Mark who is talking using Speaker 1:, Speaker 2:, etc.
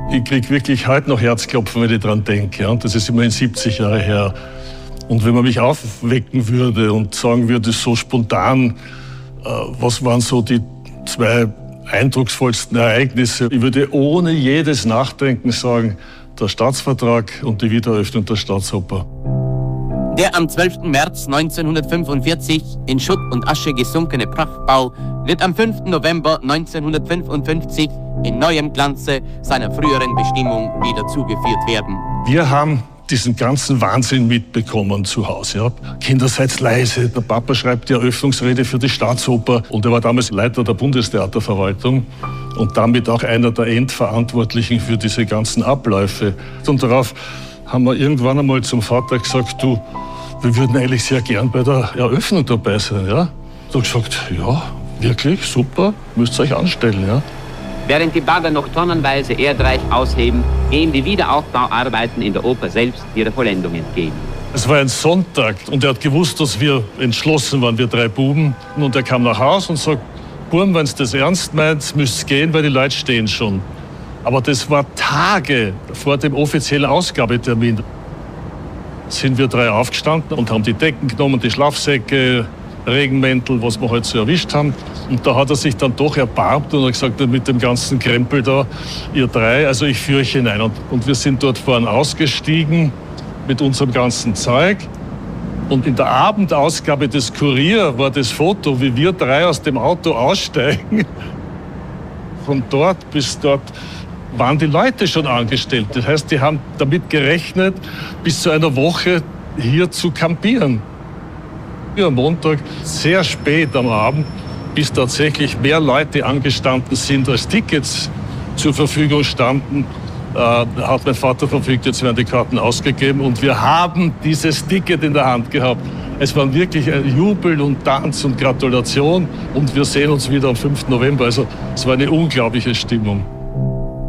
Speaker 1: Ich kriege wirklich heute noch Herzklopfen, wenn ich daran denke. Ja? Und das ist immerhin 70 Jahre her. Und wenn man mich aufwecken würde und sagen würde, so spontan, was waren so die 2 eindrucksvollsten Ereignisse? Ich würde ohne jedes Nachdenken sagen, der Staatsvertrag und die Wiedereröffnung der Staatsoper.
Speaker 2: Der am 12. März 1945 in Schutt und Asche gesunkene Prachtbau wird am 5. November 1955 in neuem Glanze seiner früheren Bestimmung wieder zugeführt werden.
Speaker 1: Wir haben diesen ganzen Wahnsinn mitbekommen zu Hause. Ja. Kinder, seid leise. Der Papa schreibt die Eröffnungsrede für die Staatsoper. Und er war damals Leiter der Bundestheaterverwaltung und damit auch einer der Endverantwortlichen für diese ganzen Abläufe. Und darauf haben wir irgendwann einmal zum Vater gesagt, du, wir würden eigentlich sehr gern bei der Eröffnung dabei sein. Ja? Er hat gesagt, ja, wirklich, super, müsst ihr euch anstellen. Ja?
Speaker 3: Während die Bagger noch tonnenweise erdreich ausheben, gehen die Wiederaufbauarbeiten in der Oper selbst ihrer Vollendung entgegen.
Speaker 1: Es war ein Sonntag und er hat gewusst, dass wir entschlossen waren, wir 3 Buben. Und er kam nach Hause und sagt, Burm, wenn ihr das ernst meint, müsst ihr gehen, weil die Leute stehen schon. Aber das war Tage vor dem offiziellen Ausgabetermin. Sind wir 3 aufgestanden und haben die Decken genommen, die Schlafsäcke, Regenmäntel, was wir halt so erwischt haben. Und da hat er sich dann doch erbarmt und hat gesagt, mit dem ganzen Krempel da, ihr 3, also ich führe euch hinein. Und wir sind dort vorne ausgestiegen mit unserem ganzen Zeug. Und in der Abendausgabe des Kurier war das Foto, wie wir 3 aus dem Auto aussteigen. Von dort bis dort waren die Leute schon angestellt. Das heißt, die haben damit gerechnet, bis zu einer Woche hier zu campieren. Am Montag, sehr spät am Abend, bis tatsächlich mehr Leute angestanden sind, als Tickets zur Verfügung standen, hat mein Vater verfügt, jetzt werden die Karten ausgegeben und wir haben dieses Ticket in der Hand gehabt. Es war wirklich ein Jubel und Tanz und Gratulation und wir sehen uns wieder am 5. November. Also es war eine unglaubliche Stimmung.